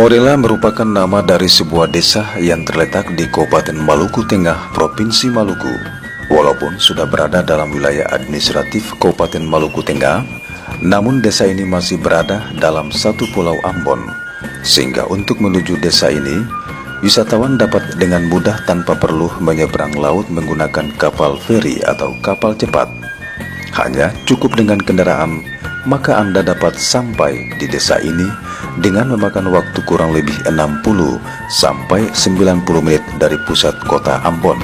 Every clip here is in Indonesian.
Morela merupakan nama dari sebuah desa yang terletak di Kabupaten Maluku Tengah, Provinsi Maluku. Walaupun sudah berada dalam wilayah administratif Kabupaten Maluku Tengah, namun desa ini masih berada dalam satu pulau Ambon. Sehingga untuk menuju desa ini, wisatawan dapat dengan mudah tanpa perlu menyeberang laut menggunakan kapal feri atau kapal cepat. Hanya cukup dengan kendaraan, maka Anda dapat sampai di desa ini dengan memakan waktu kurang lebih 60 sampai 90 menit dari pusat kota Ambon.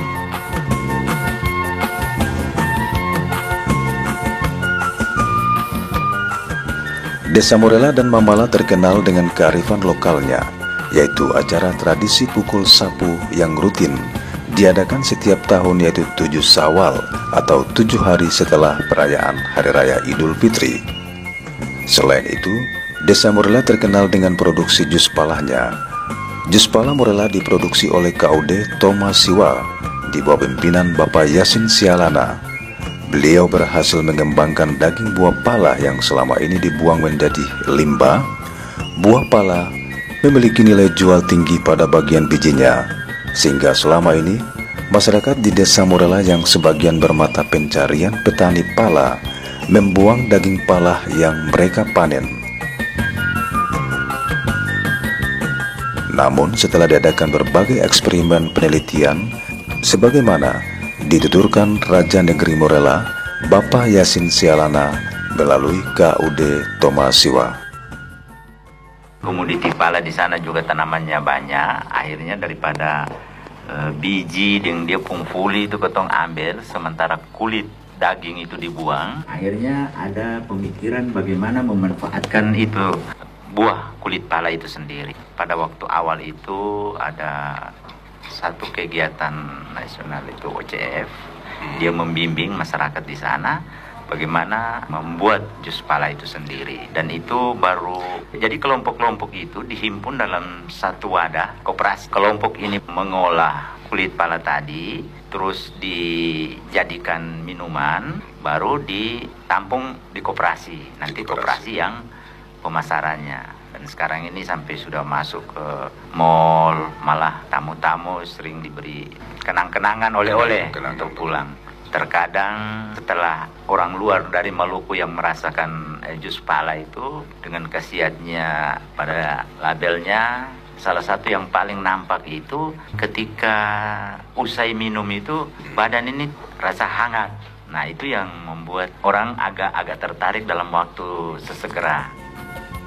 Desa Morela dan Mamala terkenal dengan kearifan lokalnya, yaitu acara tradisi pukul sapu yang rutin diadakan setiap tahun, yaitu 7 Syawal atau 7 hari setelah perayaan Hari Raya Idul Fitri. Selain itu, Desa Morela terkenal dengan produksi jus palanya. Jus pala Morela diproduksi oleh KUD Toma Siwa di bawah pimpinan Bapak Yasin Sialana. Beliau berhasil mengembangkan daging buah pala yang selama ini dibuang menjadi limbah. Buah pala memiliki nilai jual tinggi pada bagian bijinya, sehingga selama ini masyarakat di Desa Morela yang sebagian bermata pencarian petani pala membuang daging pala yang mereka panen. Namun setelah diadakan berbagai eksperimen penelitian, sebagaimana dituturkan Raja Negeri Morela, Bapak Yasin Sialana melalui KUD Toma Siwa. Komoditi pala di sana juga tanamannya banyak, akhirnya daripada biji yang dia kumpuli itu ketong ambil, sementara kulit daging itu dibuang. Akhirnya ada pemikiran bagaimana memanfaatkan itu buah kulit pala itu sendiri. Pada waktu awal itu ada satu kegiatan nasional itu OCF, dia membimbing masyarakat di sana bagaimana membuat jus pala itu sendiri. Dan itu baru, jadi kelompok-kelompok itu dihimpun dalam satu wadah koperasi. Kelompok ini mengolah kulit pala tadi, terus dijadikan minuman, baru ditampung di koperasi. Nanti koperasi yang pemasarannya. Dan sekarang ini sampai sudah masuk ke mall, malah tamu-tamu sering diberi kenang-kenangan oleh-oleh untuk pulang. Terkadang setelah orang luar dari Maluku yang merasakan jus pala itu dengan khasiatnya pada labelnya, salah satu yang paling nampak itu ketika usai minum itu badan ini rasa hangat. Nah itu yang membuat orang agak tertarik dalam waktu sesegera.